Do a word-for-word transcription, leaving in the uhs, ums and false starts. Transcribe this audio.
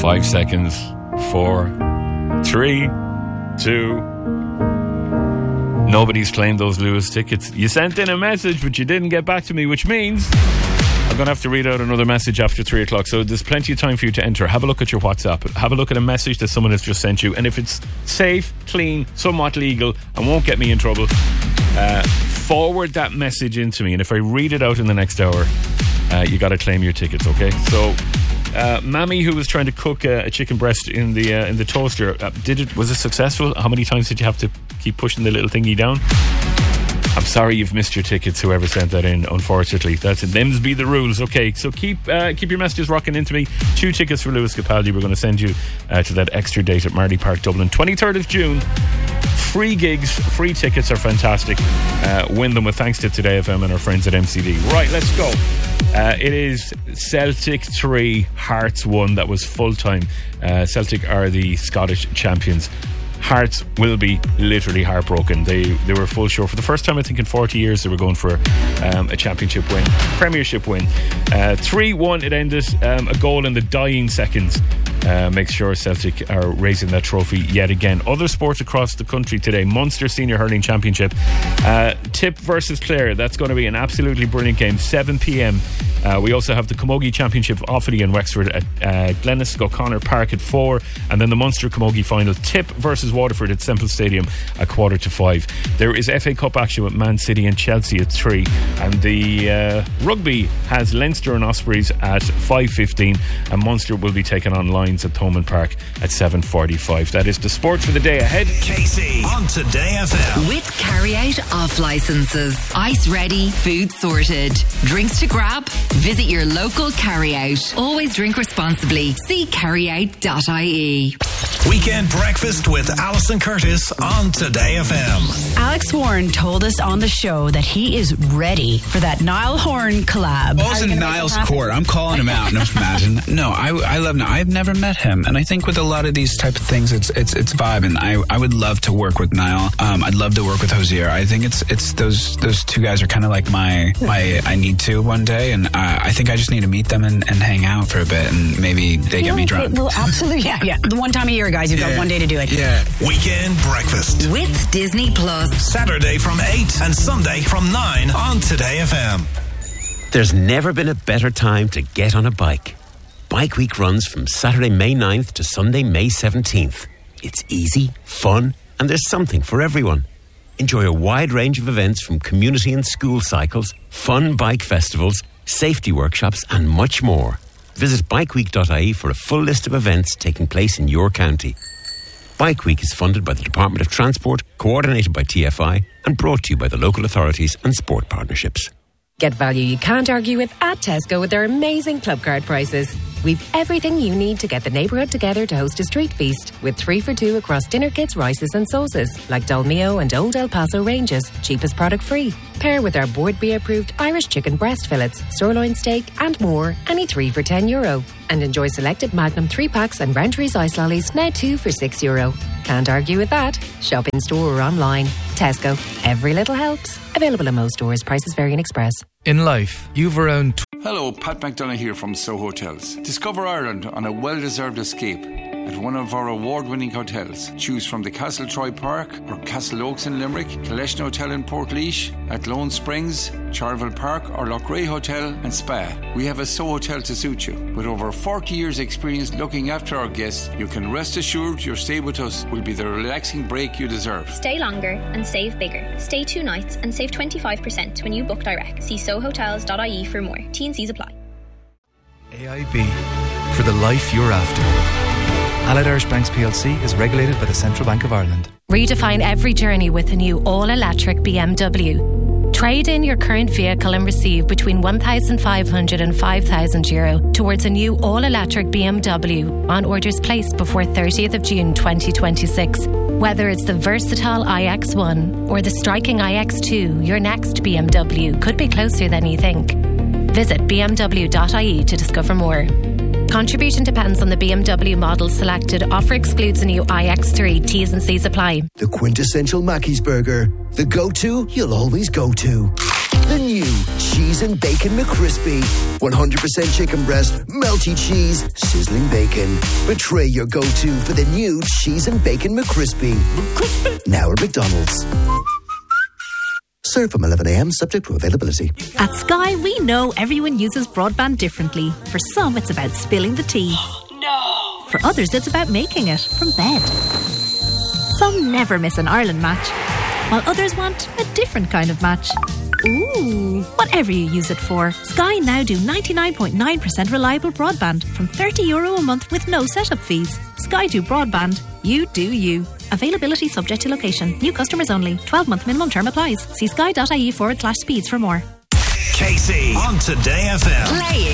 Five seconds. Four. Three. Two. Nobody's claimed those Lewis tickets. You sent in a message, but you didn't get back to me, which means I'm going to have to read out another message after three o'clock. So there's plenty of time for you to enter. Have a look at your WhatsApp. Have a look at a message that someone has just sent you. And if it's safe, clean, somewhat legal, and won't get me in trouble, uh, forward that message into me. And if I read it out in the next hour, uh, you got to claim your tickets, okay? So, uh, Mammy, who was trying to cook uh, a chicken breast in the uh, in the toaster, uh, did it? Was it successful? How many times did you have to keep pushing the little thingy down? I'm sorry you've missed your tickets, whoever sent that in, unfortunately. That's it. Them's be the rules. Okay, so keep uh, keep your messages rocking into me. Two tickets for Lewis Capaldi. We're going to send you uh, to that extra date at Marley Park, Dublin. twenty-third of June. Free gigs, free tickets are fantastic. Uh, win them with thanks to Today F M and our friends at M C D. Right, let's go. Uh, it is Celtic three, Hearts one. That was full time. Uh, Celtic are the Scottish champions. Hearts will be literally heartbroken. They they were full show for the first time, I think, in forty years. They were going for um, a championship win, premiership win. Uh, three one it ended. Um, a goal in the dying seconds uh, makes sure Celtic are raising that trophy yet again. Other sports across the country today: Munster Senior Hurling Championship, uh, Tip versus Clare. That's going to be an absolutely brilliant game. seven p.m. Uh, we also have the Camogie Championship Offaly and Wexford at uh, Glennis O'Connor Park at four, and then the Munster Camogie final, Tip versus Waterford at Semple Stadium at quarter to five. There is F A Cup action with Man City and Chelsea at three, and the uh, rugby has Leinster and Ospreys at five fifteen, and Munster will be taking on Lions at Thomond Park at seven forty-five. That is the sport for the day ahead. Casey on Today F M. With carry-out off licences, ice ready, food sorted, drinks to grab. Visit your local carry-out. Always drink responsibly. See carry out dot I E. Weekend breakfast with Alison Curtis on Today F M. Alex Warren told us on the show that he is ready for that Niall Horan collab. Balls in Niall's court. I'm calling him out. No, imagine. No, I, I love Niall. I've never met him, and I think with a lot of these type of things, it's it's it's vibing. I I would love to work with Niall. Um, I'd love to work with Hosier. I think it's it's those those two guys are kind of like my my I need to one day, and uh, I think I just need to meet them and, and hang out for a bit, and maybe they get me drunk. Well, absolutely, yeah, yeah. The one time a year, guys, you've yeah. got one day to do it. Yeah. Weekend breakfast with Disney Plus. Saturday from eight and Sunday from nine on Today F M. There's never been a better time to get on a bike. Bike Week runs from Saturday, May ninth to Sunday, May seventeenth. It's easy, fun, and there's something for everyone. Enjoy a wide range of events from community and school cycles, fun bike festivals, safety workshops, and much more. Visit bike week dot I E for a full list of events taking place in your county. Bike Week is funded by the Department of Transport, coordinated by T F I, and brought to you by the local authorities and sport partnerships. Get value you can't argue with at Tesco with their amazing club card prices. We've everything you need to get the neighbourhood together to host a street feast, with three for two across dinner kits, rices and sauces, like Dolmio and Old El Paso ranges, cheapest product free. Pair with our Board B approved Irish chicken breast fillets, sirloin steak and more, any three for ten euro. And enjoy selected Magnum three packs and Rentries ice lollies, now two for six euro. Can't argue with that. Shop in store or online. Tesco. Every little helps. Available in most stores. Prices vary in Express. In life, you've around... Tw- Hello, Pat McDonough here from Soho Hotels. Discover Ireland on a well-deserved escape at one of our award-winning hotels. Choose from the Castle Troy Park or Castle Oaks in Limerick, Collection Hotel in Portlaoise, at Lone Springs, Charleville Park or Lochray Hotel and Spa. We have a Soho Hotel to suit you. With over forty years experience looking after our guests, you can rest assured your stay with us will be the relaxing break you deserve. Stay longer and save bigger. Stay two nights and save twenty-five percent when you book direct. See soho hotels dot I E for more. T and C's apply. A I B, for the life you're after. Allied Irish Banks P L C is regulated by the Central Bank of Ireland. Redefine every journey with a new all-electric B M W. Trade in your current vehicle and receive between one thousand five hundred and five thousand euro towards a new all-electric B M W on orders placed before thirtieth of June twenty twenty-six. Whether it's the versatile i X one or the striking i X two, your next B M W could be closer than you think. Visit b m w dot I E to discover more. Contribution depends on the B M W model selected. Offer excludes a new i X three. T's and C's apply. The quintessential Mackey's burger. The go-to you'll always go to. The new Cheese and Bacon McCrispy. one hundred percent chicken breast, melty cheese, sizzling bacon. Betray your go-to for the new Cheese and Bacon McCrispy. McCrispy. Now at McDonald's. Serve from eleven a m subject to availability. At Sky, we know everyone uses broadband differently. For some, it's about spilling the tea. No! For others, it's about making it from bed. Some never miss an Ireland match, while others want a different kind of match. Ooh! Whatever you use it for, Sky now do ninety-nine point nine percent reliable broadband from thirty euro a month with no setup fees. Sky do broadband. You do you. Availability subject to location. New customers only. twelve month minimum term applies. See sky.ie forward slash speeds for more. Casey on Today F M. Playing